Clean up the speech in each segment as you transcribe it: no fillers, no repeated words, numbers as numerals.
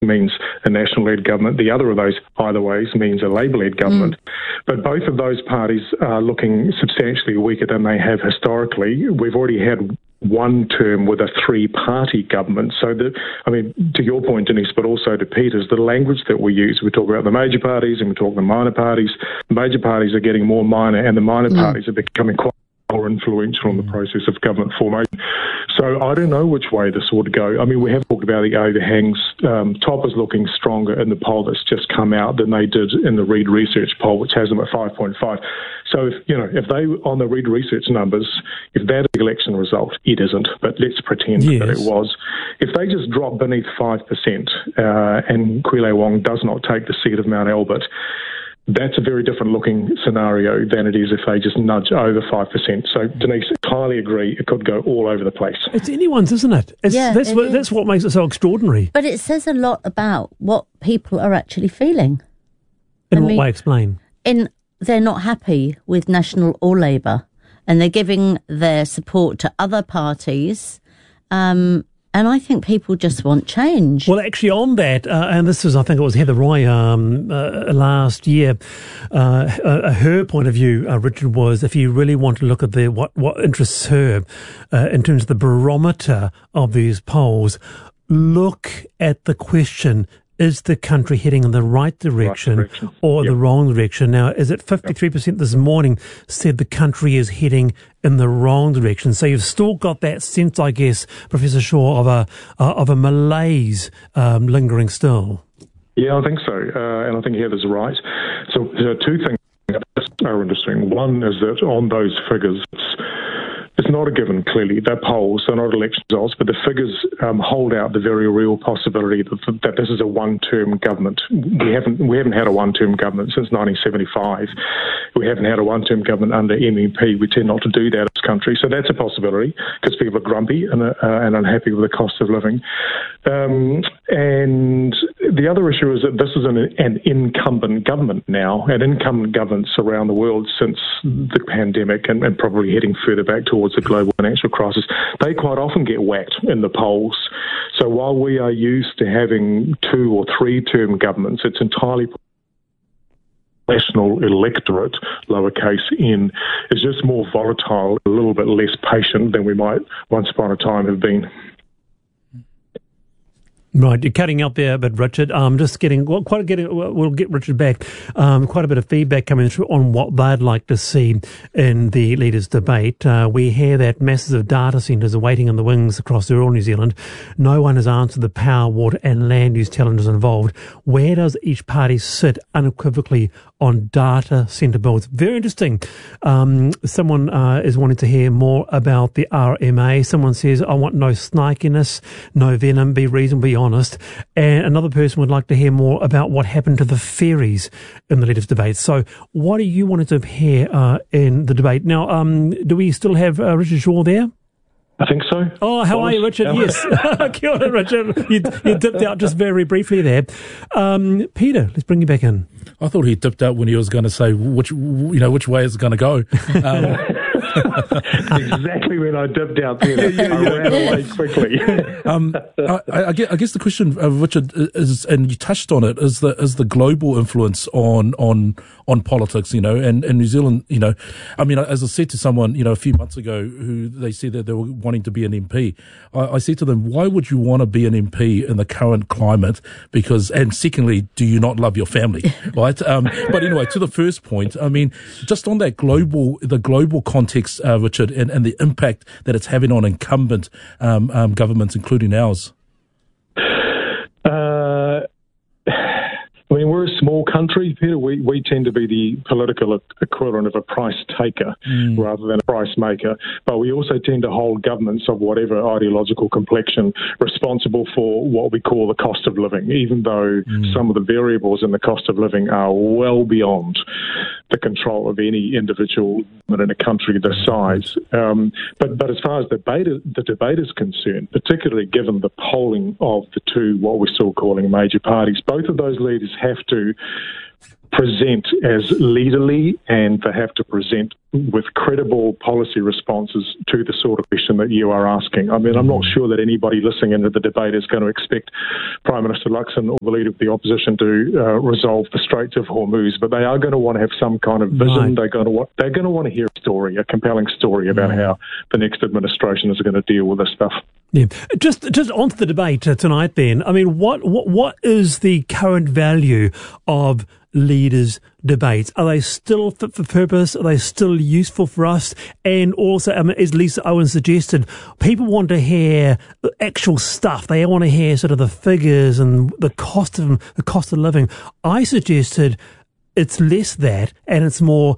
means a national-led government. The other of those, either ways, means a Labour-led government. But both of those parties are looking substantially weaker than they have historically. We've already had one term with a three-party government. So, to your point, Denise, but also to Peter's, the language that we use, we talk about the major parties and we talk the minor parties. The major parties are getting more minor and the minor parties are becoming quite more influential in the process of government formation. So I don't know which way this would go. I mean, we have talked about the overhangs. Top is looking stronger in the poll that's just come out than they did in the Reid Research poll, which has them at 5.5. So, if they, on the Reid Research numbers, if that is the election result, it isn't, but let's pretend that it was. If they just drop beneath 5% and Kwile Wong does not take the seat of Mount Albert, that's a very different looking scenario than it is if they just nudge over 5%. So, Denise, entirely agree. It could go all over the place. It's anyone's, isn't it? That's what makes it so extraordinary. But it says a lot about what people are actually feeling. In what way? Explain. They're not happy with National or Labour, and they're giving their support to other parties. And I think people just want change. Well, actually, on that, and this was, I think it was Heather Roy last year, her point of view, Richard, was if you really want to look at what interests her in terms of the barometer of these polls, look at the question, is the country heading in the right direction or the wrong direction? Now, is it 53% this morning said the country is heading in the wrong direction? So you've still got that sense, I guess, Professor Shaw, of a malaise lingering still. Yeah, I think so. And I think Heather's right. So there are two things that are interesting. One is that on those figures, it's not a given, clearly. They're polls, they're not election results, but the figures hold out the very real possibility that this is a one-term government. We haven't had a one-term government since 1975. We haven't had a one-term government under MMP. We tend not to do that in this country. So that's a possibility because people are grumpy and unhappy with the cost of living. And the other issue is that this is an incumbent government now, and incumbent governments around the world since the pandemic and probably heading further back towards the global financial crisis, they quite often get whacked in the polls. So while we are used to having 2 or 3-term governments, it's entirely national electorate, lowercase n, is just more volatile, a little bit less patient than we might once upon a time have been. Right, you're cutting out there a bit, Richard. We'll get Richard back. Quite a bit of feedback coming through on what they'd like to see in the leaders' debate. We hear that masses of data centres are waiting in the wings across rural New Zealand. No one has answered the power, water and land use challenges involved. Where does each party sit unequivocally on data centre builds? Very interesting. Someone is wanting to hear more about the RMA. Someone says, I want no snikiness, no venom, be reasonable, be honest. And another person would like to hear more about what happened to the ferries in the leaders' debate. So what do you want to hear in the debate? Now, do we still have Richard Shaw there? I think so. Oh, how are you, Richard? Yes. Kia ora, Richard. You dipped out just very briefly there. Peter, let's bring you back in. I thought he dipped out when he was going to say which way it's going to go. Exactly when I dipped out there. I ran away quickly. I guess the question, Richard, is, and you touched on it, is the global influence on politics, and New Zealand, I mean, as I said to someone, a few months ago, who they said that they were wanting to be an MP, I said to them, why would you want to be an MP in the current climate? And secondly, do you not love your family, right? But anyway, to the first point, I mean, just on that the global context, Richard, and the impact that it's having on incumbent governments, including ours. I mean, we're a small country, Peter. We tend to be the political equivalent of a price taker rather than a price maker. But we also tend to hold governments of whatever ideological complexion responsible for what we call the cost of living, even though some of the variables in the cost of living are well beyond the control of any individual in a country this size. But as far as the debate is concerned, particularly given the polling of the two, what we're still calling major parties, both of those leaders have to present as leaderly and to have to present with credible policy responses to the sort of question that you are asking. I mean, I'm not sure that anybody listening into the debate is going to expect Prime Minister Luxon or the Leader of the Opposition to resolve the Straits of Hormuz, but they are going to want to have some kind of vision. Right. They're going to want to hear a story, a compelling story about how the next administration is going to deal with this stuff. Yeah, just onto the debate tonight. Then, I mean, what is the current value of leaders' debates? Are they still fit for purpose? Are they still useful for us? And also, as Lisa Owen suggested, people want to hear the actual stuff. They want to hear sort of the figures and the cost of living. I suggested it's less that, and it's more,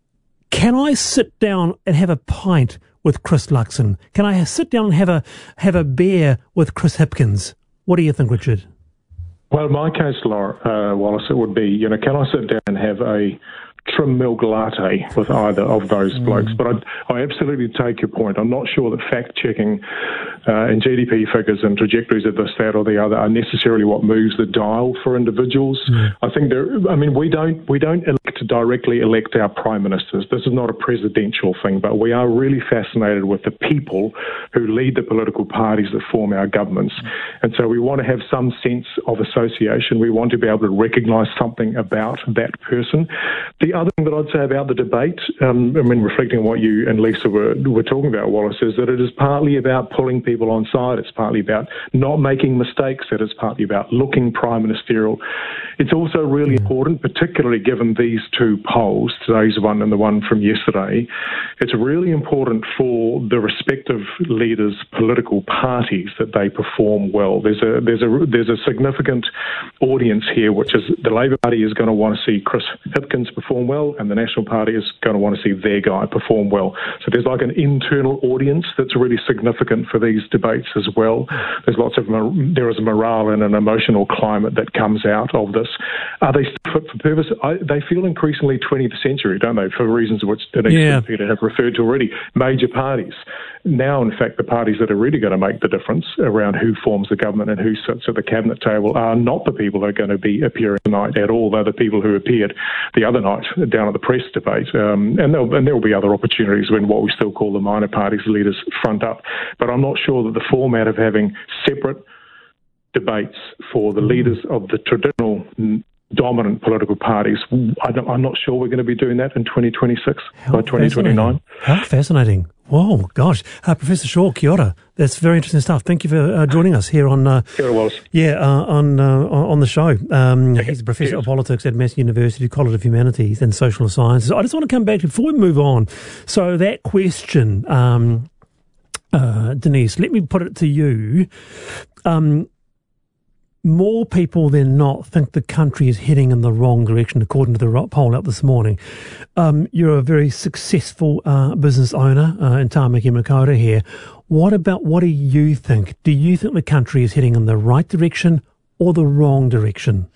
can I sit down and have a pint with Chris Luxon? Can I sit down and have a beer with Chris Hipkins? What do you think, Richard? Well, in my case, Wallace, it would be, can I sit down and have a trim milk latte with either of those blokes? But I absolutely take your point. I'm not sure that fact-checking and GDP figures and trajectories of this, that, or the other are necessarily what moves the dial for individuals. I think we don't directly elect our prime ministers. This is not a presidential thing, but we are really fascinated with the people who lead the political parties that form our governments. And so we want to have some sense of association. We want to be able to recognise something about that person. The other thing that I'd say about the debate, reflecting on what you and Lisa were talking about, Wallace, is that it is partly about pulling people on side. It's partly about not making mistakes. It is partly about looking prime ministerial. It's also really important, particularly given these two polls, today's one and the one from yesterday. It's really important for the respective leaders' political parties that they perform well. There's a significant audience here, which is the Labour Party is going to want to see Chris Hipkins perform well, and the National Party is going to want to see their guy perform well. So there's like an internal audience that's really significant for these debates as well. There is a morale and an emotional climate that comes out of this. Are they still fit for purpose? They feel increasingly 20th century, don't they, for reasons which Denise and Peter have referred to already. Major parties. Now, in fact, the parties that are really going to make the difference around who forms the government and who sits at the cabinet table are not the people that are going to be appearing tonight at all. They're the people who appeared the other night down at the press debate. And there will be other opportunities when what we still call the minor parties leaders front up. But I'm not sure that the format of having separate debates for the leaders of the traditional dominant political parties, I'm not sure we're going to be doing that in 2026 by 2029. How fascinating. Whoa, gosh. Professor Shaw, kia ora. That's very interesting stuff. Thank you for joining us here on kia ora, Wallace. On the show. He's a professor of politics at Massey University College of Humanities and Social Sciences. I just want to come back before we move on. So that question, Denise, let me put it to you. More people than not think the country is heading in the wrong direction, according to the poll out this morning. You're a very successful business owner in Tāmaki Makaurau here. What do you think? Do you think the country is heading in the right direction or the wrong direction?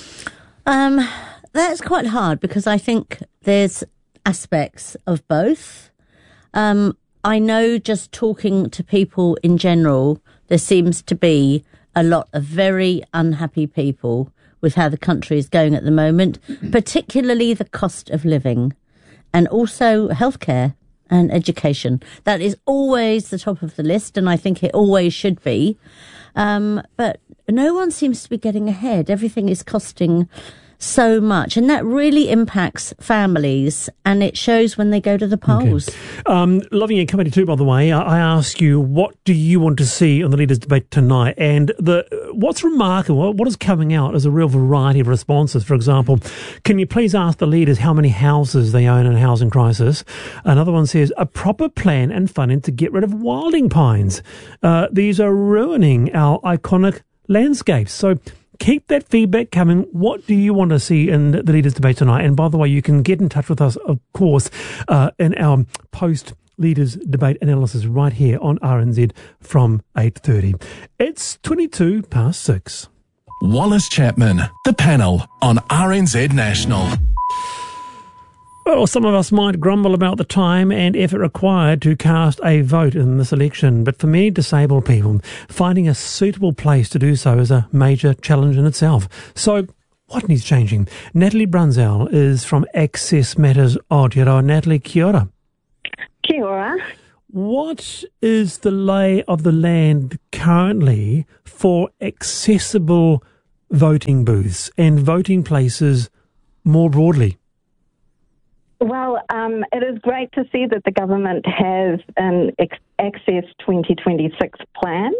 That's quite hard because I think there's aspects of both. I know just talking to people in general, there seems to be a lot of very unhappy people with how the country is going at the moment, particularly the cost of living and also healthcare and education. That is always the top of the list, and I think it always should be. But no one seems to be getting ahead. Everything is costing so much, and that really impacts families, and it shows when they go to the polls. Okay. Loving Your Committee too, by the way, I ask you, what do you want to see on the Leaders' Debate tonight? And what's remarkable, what is coming out is a real variety of responses. For example, can you please ask the leaders how many houses they own in a housing crisis? Another one says, a proper plan and funding to get rid of wilding pines. These are ruining our iconic landscapes. So keep that feedback coming. What do you want to see in the Leaders' Debate tonight? And by the way, you can get in touch with us, of course, in our post-Leaders' Debate analysis right here on RNZ from 8:30. It's 6:22. Wallace Chapman, the panel on RNZ National. Well, some of us might grumble about the time and effort required to cast a vote in this election, but for many disabled people, finding a suitable place to do so is a major challenge in itself. So, What needs changing? Natalie Brunzell is from Access Matters Aotearoa. Natalie, kia ora. Kia ora. What is the lay of the land currently for accessible voting booths and voting places more broadly? Well, it is great to see that the government has an Access 2026 plan.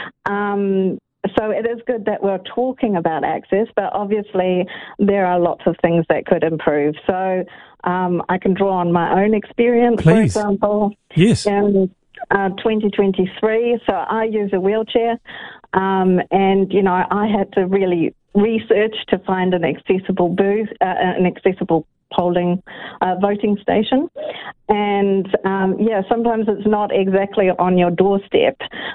So it is good that we're talking about access, but obviously there are lots of things that could improve. So I can draw on my own experience, Please. For example. Yes. In 2023, so I use a wheelchair, and, you know, I had to really research to find an accessible booth, an accessible polling voting station. And, sometimes it's not exactly on your doorstep.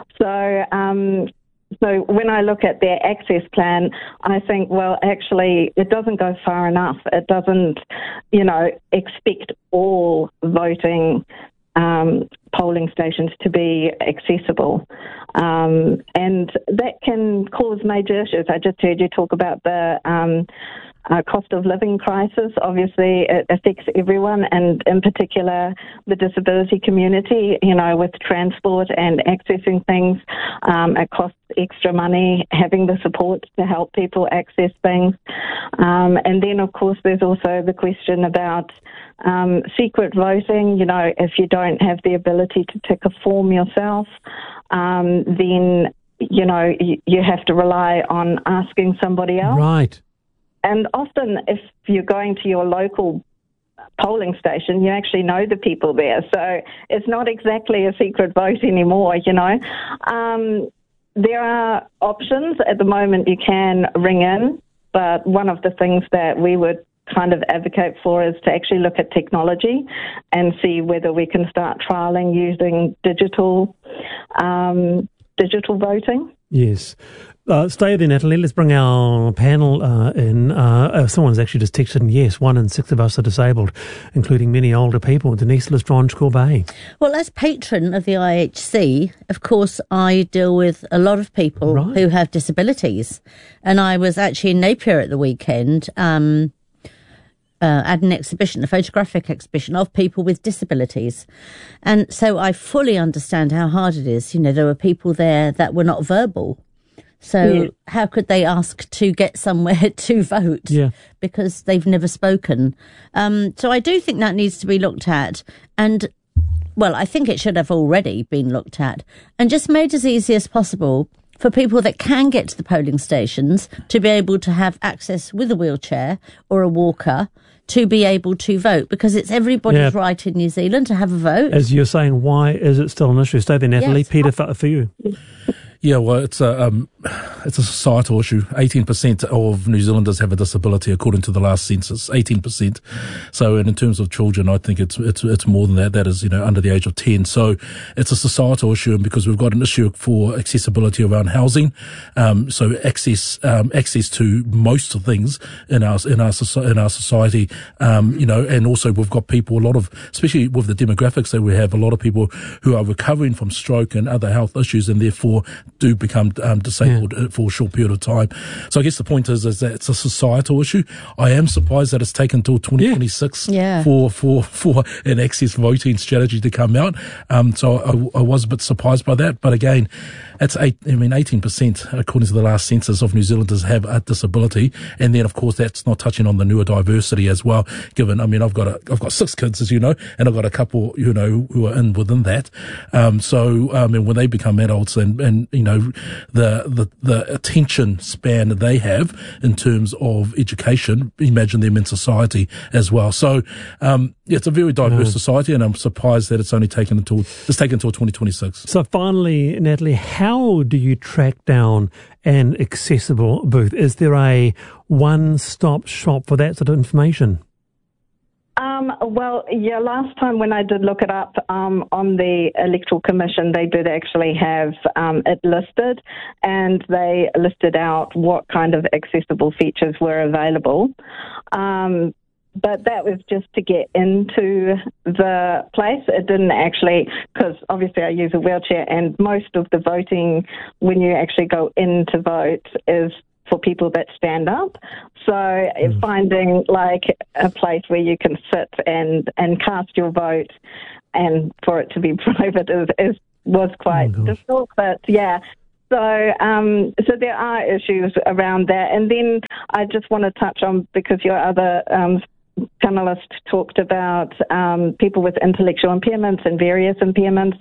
So when I look at their access plan, I think, well, actually, it doesn't go far enough. It doesn't, expect all voting polling stations to be accessible. And that can cause major issues. I just heard you talk about the cost of living crisis. Obviously, it affects everyone, and in particular the disability community, with transport and accessing things. It costs extra money having the support to help people access things. And then, of course, there's also the question about secret voting. If you don't have the ability to tick a form yourself, then, you have to rely on asking somebody else. Right. And often, if you're going to your local polling station, you actually know the people there. So it's not exactly a secret vote anymore, There are options. At the moment, you can ring in, but one of the things that we would kind of advocate for is to actually look at technology and see whether we can start trialling using digital voting. Yes. Stay there, Natalie. Let's bring our panel in. Someone's actually just texted in, yes, 1 in 6 of us are disabled, including many older people. Denise Lestrange-Corbet. Well, as patron of the IHC, of course, I deal with a lot of people who have disabilities. And I was actually in Napier at the weekend at an exhibition, a photographic exhibition of people with disabilities. And so I fully understand how hard it is. There were people there that were not verbal. So how could they ask to get somewhere to vote? Yeah. Because they've never spoken. So I do think that needs to be looked at. And, well, I think it should have already been looked at and just made as easy as possible for people that can get to the polling stations to be able to have access with a wheelchair or a walker to be able to vote, because it's everybody's right in New Zealand to have a vote. As you're saying, why is it still an issue? Stay there, Natalie. Yes. Peter, for you. Yeah, well, it's a societal issue. 18% of New Zealanders have a disability, according to the last census. 18%. So, and in terms of children, I think it's more than that. That is, under the age of 10. So, it's a societal issue, and because we've got an issue for accessibility around housing, so access to most things in our society, and also we've got people, especially with the demographics that we have, a lot of people who are recovering from stroke and other health issues, and therefore do become disabled for a short period of time. So I guess the point is that it's a societal issue. I am surprised that it's taken until 2026 for an access voting strategy to come out. So I was a bit surprised by that. But again, it's 18%, according to the last census, of New Zealanders have a disability. And then, of course, that's not touching on the neurodiversity as well, given, I've got 6 kids, as you know, and I've got a couple, who are within that. And when they become adults and the attention span that they have in terms of education, imagine them in society as well. So, it's a very diverse society, and I'm surprised that it's taken until 2026. So finally, Natalie, how do you track down an accessible booth? Is there a one-stop shop for that sort of information? Last time when I did look it up on the Electoral Commission, they did actually have it listed, and they listed out what kind of accessible features were available. But that was just to get into the place. It didn't actually, because obviously I use a wheelchair, and most of the voting, when you actually go in to vote, is for people that stand up. So finding like a place where you can sit and cast your vote, and for it to be private was quite difficult. But yeah. So there are issues around that. And then I just want to touch on, because your other panelist talked about people with intellectual impairments and various impairments.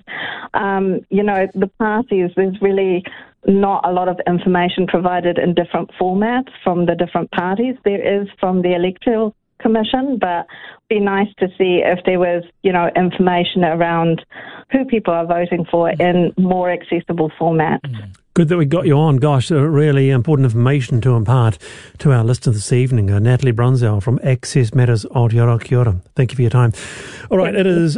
The parties, there's really not a lot of information provided in different formats from the different parties. There is from the Electoral Commission, but it'd be nice to see if there was, information around who people are voting for in more accessible formats. Good that we got you on. Gosh, really important information to impart to our listeners this evening. Natalie Brunzell from Access Matters Aotearoa. Kia ora. Thank you for your time. All right, it is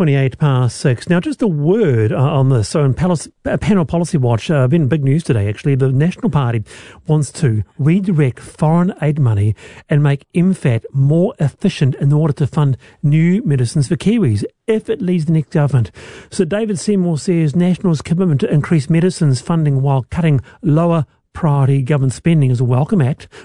6:28. Now, just a word on this. So in Panel Policy Watch, been big news today, actually. The National Party wants to redirect foreign aid money and make MFAT more efficient in order to fund new medicines for Kiwis if it leads the next government. So David Seymour says National's commitment to increase medicines funding while cutting lower priority government spending is a welcome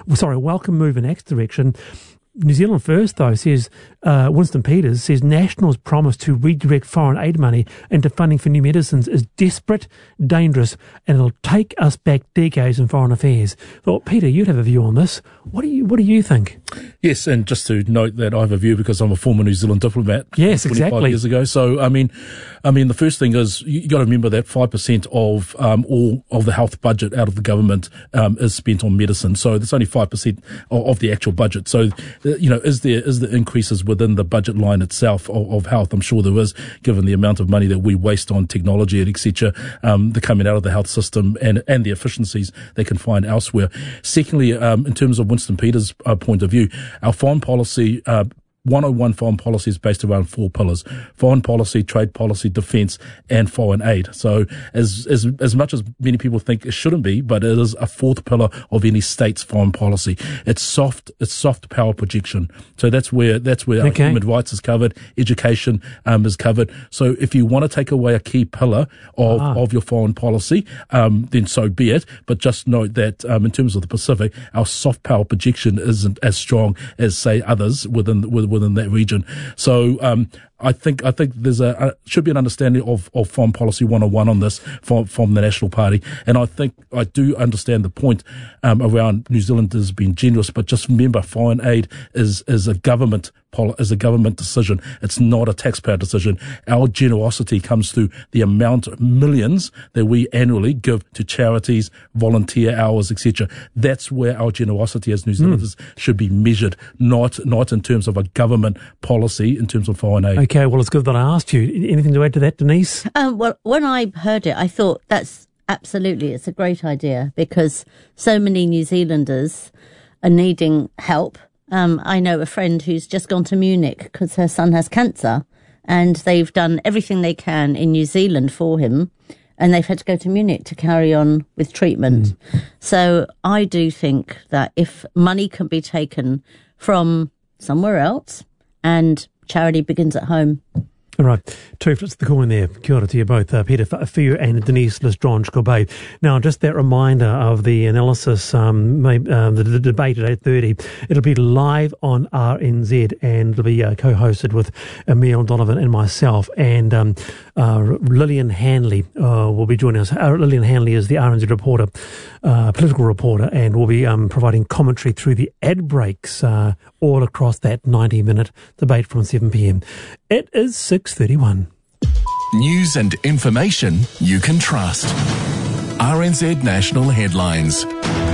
move in Act's direction. New Zealand First, though, says Winston Peters says National's promise to redirect foreign aid money into funding for new medicines is desperate, dangerous, and it'll take us back decades in foreign affairs. Well, Peter, you'd have a view on this. What do you think? Yes, and just to note that I have a view because I'm a former New Zealand diplomat. Yes, 25 exactly. years ago. So, I mean, the first thing is you got to remember that 5% of all of the health budget out of the government is spent on medicine. So that's only 5% of the actual budget. So, is there increases within the budget line itself of health? I'm sure there is, given the amount of money that we waste on technology and etc. The coming out of the health system and the efficiencies they can find elsewhere. Secondly, in terms of Winston Peters' point of view, our foreign policy 101 foreign policy is based around 4 pillars: foreign policy, trade policy, defence, and foreign aid. So as much as many people think it shouldn't be, but it is a 4th pillar of any state's foreign policy. It's soft power projection. So that's where our human rights is covered, education is covered. So if you want to take away a key pillar of your foreign policy, then so be it. But just note that in terms of the Pacific, our soft power projection isn't as strong as, say, others within that region. So I think there's should be an understanding of foreign policy 101 on this from the National Party, and I think I do understand the point around New Zealanders being generous, but just remember, foreign aid is a government decision. It's not a taxpayer decision. Our generosity comes through the amount of millions that we annually give to charities, volunteer hours, etc. That's where our generosity as New Zealanders should be measured, not in terms of a government policy in terms of foreign aid. Okay, well, it's good that I asked you. Anything to add to that, Denise? Well, when I heard it, I thought it's a great idea, because so many New Zealanders are needing help. I know a friend who's just gone to Munich because her son has cancer, and they've done everything they can in New Zealand for him, and they've had to go to Munich to carry on with treatment. So I do think that if money can be taken from somewhere else, and charity begins at home. All right, 2 flips the coin there. Kia ora to you both, Peter Fiu and Denise Lestrange-Corbet. Now, just that reminder of the analysis, the debate at 8:30. It'll be live on RNZ, and it'll be co-hosted with Emile Donovan and myself. And Lillian Hanley will be joining us. Lillian Hanley is the RNZ reporter, political reporter, and will be providing commentary through the ad breaks all across that 90-minute debate from 7 p.m. It is 6:31. News and information you can trust. RNZ National Headlines.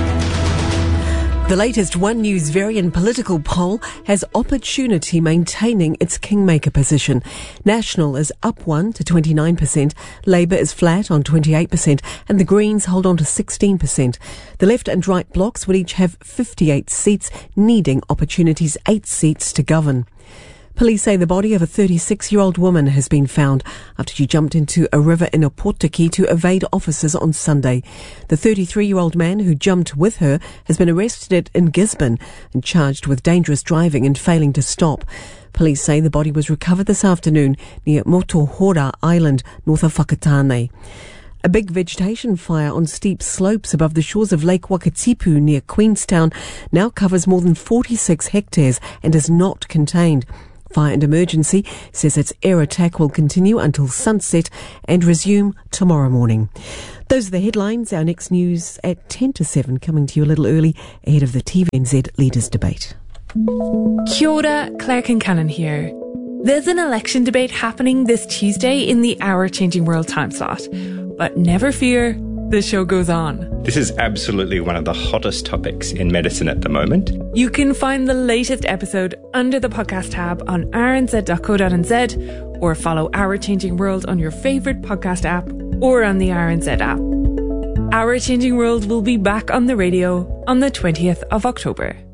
The latest One News Varian political poll has Opportunity maintaining its kingmaker position. National is up 1 to 29%, Labour is flat on 28%, and the Greens hold on to 16%. The left and right blocs would each have 58 seats, needing Opportunity's 8 seats to govern. Police say the body of a 36-year-old woman has been found after she jumped into a river in Opotiki to evade officers on Sunday. The 33-year-old man who jumped with her has been arrested in Gisborne and charged with dangerous driving and failing to stop. Police say the body was recovered this afternoon near Motohora Island, north of Whakatane. A big vegetation fire on steep slopes above the shores of Lake Wakatipu near Queenstown now covers more than 46 hectares and is not contained. Fire and Emergency says its air attack will continue until sunset and resume tomorrow morning. Those are the headlines. Our next news at 10 to 7, coming to you a little early ahead of the TVNZ Leaders Debate. Kia ora, Claire Kincannon here. There's an election debate happening this Tuesday in the Our Changing World time slot. But never fear, the show goes on. This is absolutely one of the hottest topics in medicine at the moment. You can find the latest episode under the podcast tab on rnz.co.nz or follow Our Changing World on your favourite podcast app or on the RNZ app. Our Changing World will be back on the radio on the 20th of October.